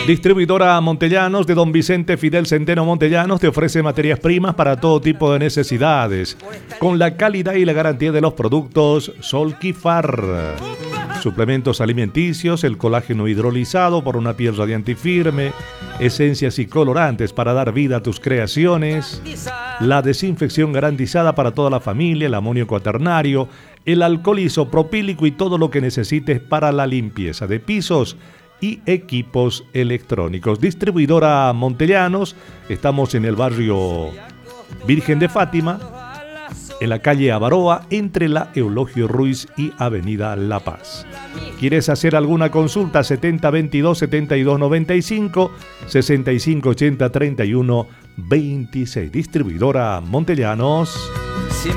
Distribuidora Montellanos de Don Vicente Fidel Centeno Montellanos te ofrece materias primas para todo tipo de necesidades, con la calidad y la garantía de los productos Solquifar. Suplementos alimenticios, el colágeno hidrolizado por una piel radiante y firme, esencias y colorantes para dar vida a tus creaciones, la desinfección garantizada para toda la familia, el amonio cuaternario, el alcohol isopropílico y todo lo que necesites para la limpieza de pisos y equipos electrónicos. Distribuidora Montellanos, estamos en el barrio Virgen de Fátima, en la calle Avaroa, entre la Eulogio Ruiz y Avenida La Paz. ¿Quieres hacer alguna consulta? 7022-7295, 6580-3126. Distribuidora Montellanos.